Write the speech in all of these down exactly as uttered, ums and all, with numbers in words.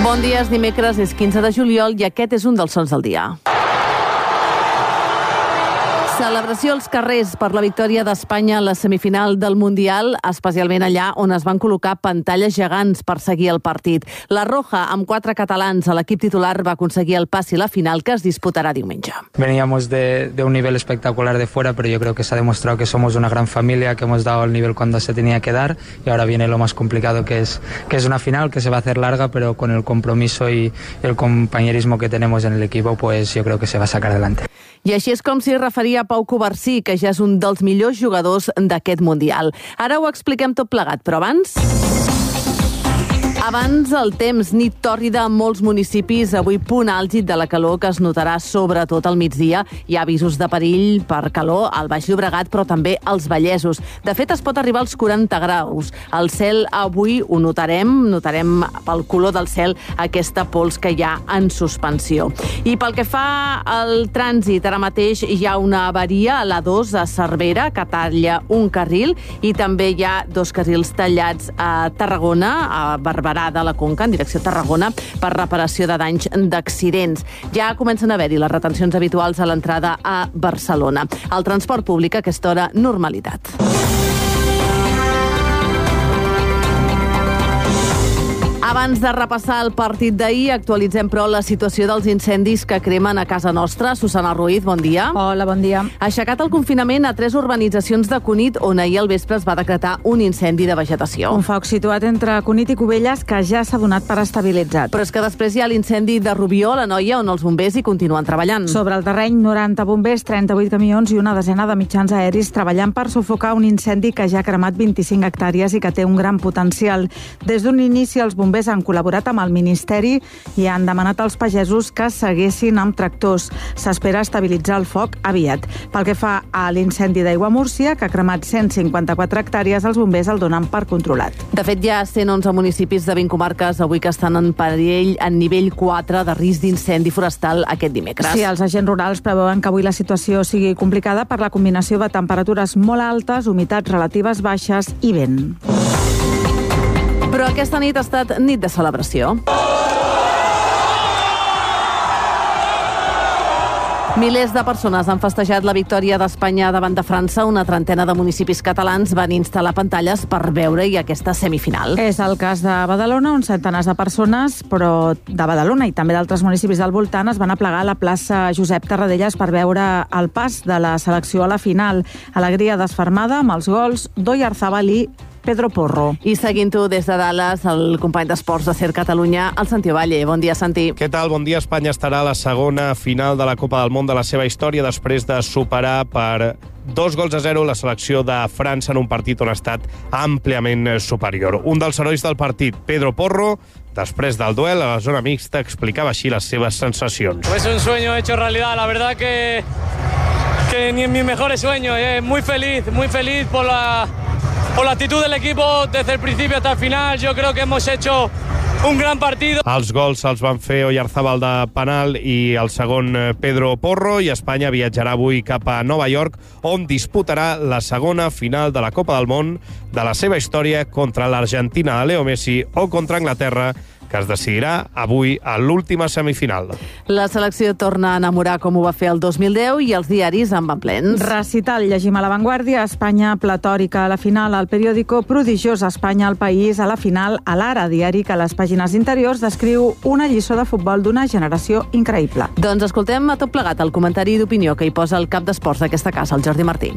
Bon dia, és dimecres, és quinze de juliol i aquest és un dels sons del dia. Celebració als carrers per la victòria d'Espanya en la semifinal del Mundial, especialment allà on es van col·locar pantalles gegants per seguir el partit. La Roja, amb quatre catalans a l'equip titular, va aconseguir el pas i la final que es disputarà diumenge. Veníamos de, de un nivel espectacular de fuera, pero yo creo que se ha demostrado que somos una gran familia, que hemos dado el nivel cuando se tenía que dar y ahora viene lo más complicado, que es, que es una final que se va a hacer larga, pero con el compromiso y el compañerismo que tenemos en el equipo, pues yo creo que se va a sacar adelante. I així és com s'hi referia Pau Covarsí, que ja és un dels millors jugadors d'aquest Mundial. Ara ho expliquem tot plegat, però abans... Abans el temps, nit tòrrida en molts municipis, avui punt àlgid de la calor que es notarà sobretot al migdia. Hi ha avisos de perill per calor al Baix Llobregat, però també als Vallesos. De fet, es pot arribar als quaranta graus. El cel avui ho notarem, notarem pel color del cel aquesta pols que hi ha en suspensió. I pel que fa al trànsit, ara mateix hi ha una avaria a la dos a Cervera, que talla un carril, i també hi ha dos carrils tallats a Tarragona, a Barberà de la Conca, en direcció a Tarragona, per reparació de danys d'accidents. Ja comencen a haver-hi les retencions habituals a l'entrada a Barcelona. El transport públic a aquesta hora, normalitat. Abans de repassar el partit d'ahir, actualitzem, però, la situació dels incendis que cremen a casa nostra. Susana Ruiz, bon dia. Hola, bon dia. Aixecat el confinament a tres urbanitzacions de Cunit, on ahir al vespre es va decretar un incendi de vegetació. Un foc situat entre Cunit i Cubelles que ja s'ha donat per estabilitzat. Però és que després hi ha l'incendi de Rubió, la Noia, on els bombers hi continuen treballant. Sobre el terreny, noranta bombers, trenta-vuit camions i una desena de mitjans aeris treballant per sufocar un incendi que ja ha cremat vint-i-cinc hectàrees i que té un gran potencial. Des d'un inici, els bombers han col·laborat amb el Ministeri i han demanat als pagesos que seguessin amb tractors. S'espera estabilitzar el foc aviat. Pel que fa a l'incendi d'Aigua Múrcia, que ha cremat cent cinquanta-quatre hectàrees, els bombers el donen per controlat. De fet, hi ha cent onze municipis de vint comarques avui que estan en perill en nivell quatre de risc d'incendi forestal aquest dimecres. Sí, els agents rurals preveuen que avui la situació sigui complicada per la combinació de temperatures molt altes, humitats relatives baixes i vent. Però aquesta nit ha estat nit de celebració. Milers de persones han festejat la victòria d'Espanya davant de França. Una trentena de municipis catalans van instal·lar pantalles per veure-hi aquesta semifinal. És el cas de Badalona, on centenars de persones, però de Badalona i també d'altres municipis del voltant, es van aplegar a la plaça Josep Tarradellas per veure el pas de la selecció a la final. Alegria desfermada amb els gols d'Oyarzabal i Pedro Porro. I seguint-ho des de Dallas, el company d'esports de Ser Catalunya, el Santi Ovalle. Bon dia, Santi. Què tal? Bon dia. Espanya estarà a la segona final de la Copa del Món de la seva història després de superar per dos gols a zero la selecció de França en un partit on ha estat àmpliament superior. Un dels herois del partit, Pedro Porro, després del duel a la zona mixta, explicava així les seves sensacions. Es un sueño hecho realidad. La verdad que, que ni en mis mejores sueños. Eh. Muy feliz, muy feliz por la... por la actitud del equipo desde el principio hasta el final. Yo creo que hemos hecho un gran partido. Els gols els van fer Oyarzabal de penal i el segon Pedro Porro, i Espanya viatjarà avui cap a Nova York, on disputarà la segona final de la Copa del Món de la seva història contra l'Argentina de Leo Messi o contra Anglaterra, que es decidirà avui a l'última semifinal. La selecció torna a enamorar com ho va fer el dos mil deu i els diaris en van plens. Recital, llegim a La Vanguardia, Espanya platòrica a la final, al periòdico prodigiós Espanya al País a la final, a l'Ara, diari que a les pàgines interiors descriu una lliçó de futbol d'una generació increïble. Doncs escoltem a tot plegat el comentari d'opinió que hi posa el cap d'esports d'aquesta casa, el Jordi Martí.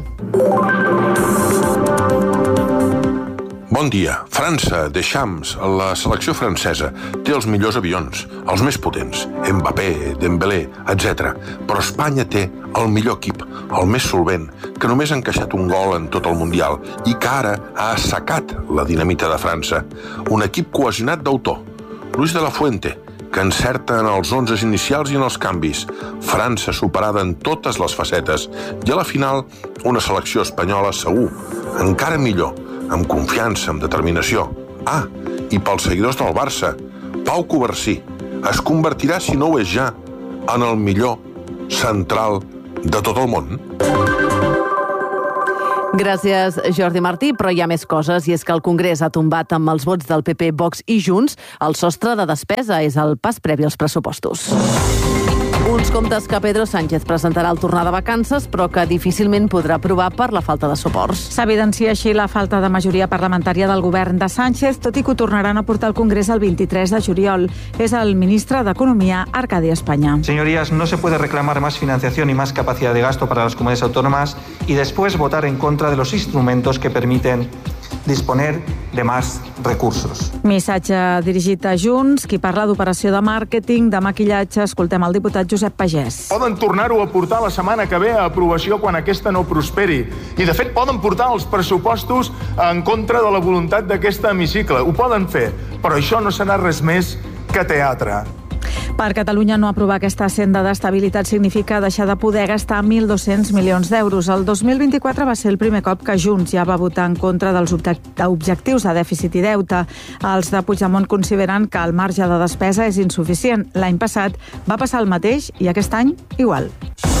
Bon dia. França, Deschamps, la selecció francesa, té els millors avions, els més potents, Mbappé, Dembélé, etcètera. Però Espanya té el millor equip, el més solvent, que només ha encaixat un gol en tot el Mundial i que ara ha assecat la dinamita de França. Un equip cohesionat d'autor. Luis de la Fuente, que encerta en els onzes inicials i en els canvis. França superada en totes les facetes i a la final una selecció espanyola segur, encara millor, amb confiança, amb determinació. Ah, i pels seguidors del Barça, Pau Covarsí es convertirà, si no ho és ja, en el millor central de tot el món. Gràcies, Jordi Martí, però hi ha més coses, i és que el Congrés ha tombat amb els vots del P P, Vox i Junts el sostre de despesa. És el pas previ als pressupostos. Uns comptes que Pedro Sánchez presentarà al tornar de vacances, però que difícilment podrà aprovar per la falta de suports. S'evidencia així la falta de majoria parlamentària del govern de Sánchez, tot i que ho tornaran a portar al Congrés el vint-i-tres de juliol. És el ministre d'Economia, Arcadi España. Señorías, no se puede reclamar más financiación y más capacidad de gasto para las comunidades autónomas y después votar en contra de los instrumentos que permiten disponer de más recursos. Missatge dirigit a Junts, qui parla d'operació de màrqueting, de maquillatge. Escoltem el diputat Josep Pagès. Poden tornar-ho a portar la setmana que ve a aprovació quan aquesta no prosperi. I, de fet, poden portar els pressupostos en contra de la voluntat d'aquest hemicicle. Ho poden fer, però això no serà res més que teatre. Per Catalunya, no aprovar aquesta senda d'estabilitat significa deixar de poder gastar mil dos-cents milions d'euros. El dos mil vint-i-quatre va ser el primer cop que Junts ja va votar en contra dels objectius de dèficit i deute. Els de Puigdemont consideren que el marge de despesa és insuficient. L'any passat va passar el mateix i aquest any igual.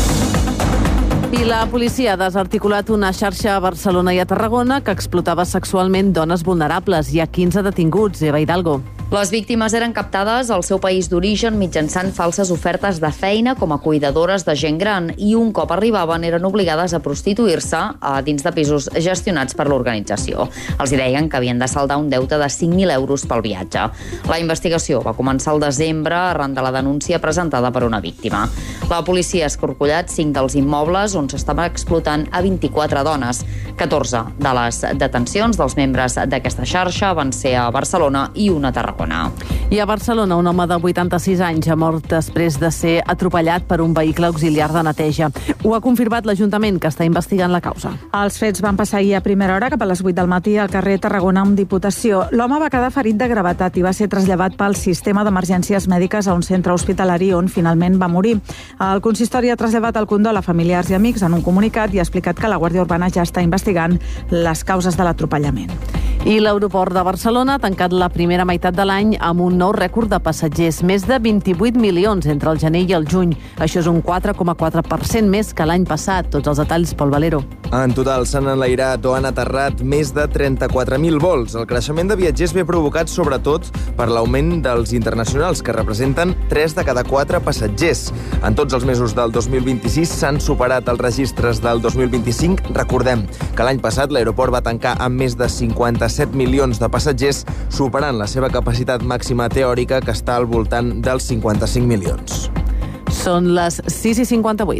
I la policia ha desarticulat una xarxa a Barcelona i a Tarragona que explotava sexualment dones vulnerables. Hi ha quinze detinguts. Eva Hidalgo. Les víctimes eren captades al seu país d'origen mitjançant falses ofertes de feina com a cuidadores de gent gran i un cop arribaven eren obligades a prostituir-se a dins de pisos gestionats per l'organització. Els hi deien que havien de saldar un deute de cinc mil euros pel viatge. La investigació va començar al desembre arran de la denúncia presentada per una víctima. La policia ha escorcollat cinc dels immobles on s'estava explotant a vint-i-quatre dones. catorze de les detencions dels membres d'aquesta xarxa van ser a Barcelona i una a Tarragona. I a Barcelona, un home de vuitanta-sis anys ha mort després de ser atropellat per un vehicle auxiliar de neteja. Ho ha confirmat l'Ajuntament, que està investigant la causa. Els fets van passar ahir a primera hora, cap a les vuit del matí, al carrer Tarragona amb Diputació. L'home va quedar ferit de gravetat i va ser traslladat pel sistema d'emergències mèdiques a un centre hospitalari on finalment va morir. El consistori ha traslladat el condol a familiars i amics en un comunicat i ha explicat que la Guàrdia Urbana ja està investigant les causes de l'atropellament. I l'aeroport de Barcelona ha tancat la primera meitat de l'any amb un nou rècord de passatgers, més de vint-i-vuit milions entre el gener i el juny. Això és un quatre coma quatre per cent més que l'any passat. Tots els detalls, Pol Valero. En total s'han enlairat o han aterrat més de trenta-quatre mil vols. El creixement de viatgers ve provocat sobretot per l'augment dels internacionals, que representen tres de cada quatre passatgers. En tots els mesos del dos mil vint-i-sis s'han superat els registres del dos mil vint-i-cinc. Recordem que l'any passat l'aeroport va tancar amb més de cinquanta-set milions de passatgers, superant la seva capacitat màxima teòrica, que està al voltant dels cinquanta-cinc milions. Són les sis i cinquanta-vuit.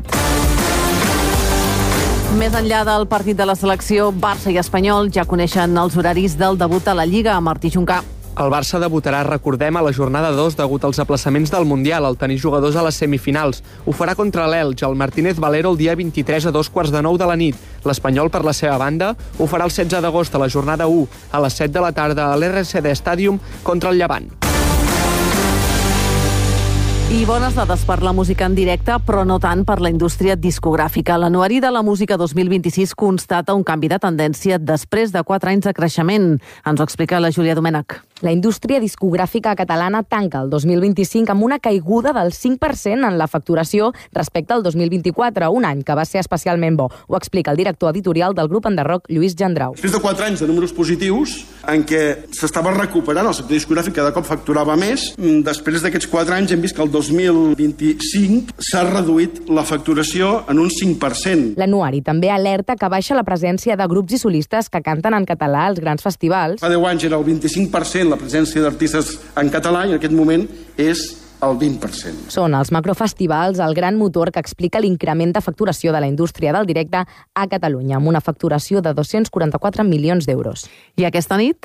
Més enllà del partit de la selecció, Barça i Espanyol ja coneixen els horaris del debut a la Lliga. Martí Juncà. El Barça debutarà, recordem, a la jornada dos degut als aplaçaments del Mundial al tenir jugadors a les semifinals. Ho farà contra l'Elx, el Martínez Valero, el dia vint-i-tres a dos quarts de nou de la nit. L'Espanyol, per la seva banda, ho farà el setze d'agost a la jornada u, a les set de la tarda a l'R C D Stadium contra el Llevant. I bones dades per la música en directe, però no tant per la indústria discogràfica. L'anuari de la música dos mil vint-i-sis constata un canvi de tendència després de quatre anys de creixement. Ens ho explica la Júlia Domènech. La indústria discogràfica catalana tanca el dos mil vint-i-cinc amb una caiguda del cinc per cent en la facturació respecte al dos mil vint-i-quatre, un any que va ser especialment bo. Ho explica el director editorial del grup enderroc, Lluís Gendrau. Després de quatre anys de números positius, en què s'estava recuperant el sector discogràfic, cada cop facturava més, després d'aquests quatre anys hem vist que el dos mil vint-i-cinc s'ha reduït la facturació en un cinc per cent. L'anuari també alerta que baixa la presència de grups i solistes que canten en català als grans festivals. Fa deu anys era el vint-i-cinc per cent la presència d'artistes en català i en aquest moment és el vint per cent. Són els macrofestivals el gran motor que explica l'increment de facturació de la indústria del directe a Catalunya, amb una facturació de dos-cents quaranta-quatre milions d'euros. I aquesta nit?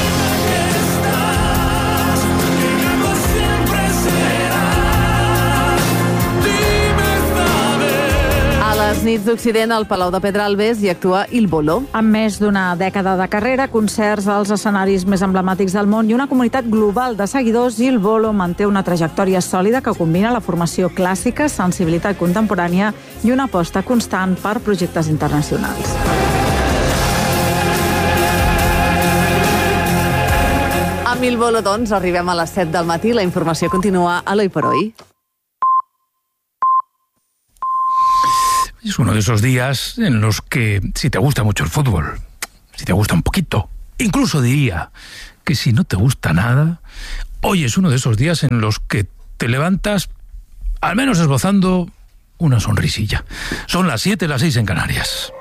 A les nits d'Occident, al Palau de Pedralbes, hi actua Il Bolo. Amb més d'una dècada de carrera, concerts als escenaris més emblemàtics del món i una comunitat global de seguidors, Il Bolo manté una trajectòria sòlida que combina la formació clàssica, sensibilitat contemporània i una aposta constant per projectes internacionals. Amb Il Bolo, doncs, arribem a les set del matí. La informació continua a l'Oi per Oi. Es uno de esos días en los que, si te gusta mucho el fútbol, si te gusta un poquito, incluso diría que si no te gusta nada, hoy es uno de esos días en los que te levantas, al menos esbozando una sonrisilla. Son las siete, las seis en Canarias.